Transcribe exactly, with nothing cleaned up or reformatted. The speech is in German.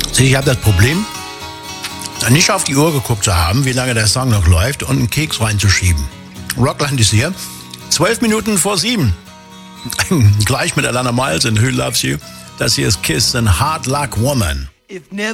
Ich habe das Problem, nicht auf die Uhr geguckt zu haben, wie lange der Song noch läuft und einen Keks reinzuschieben. Rockland ist hier. Zwölf Minuten vor sieben. Gleich mit Alana Miles in Who Loves You. Das hier ist Kiss and Hard Luck Woman.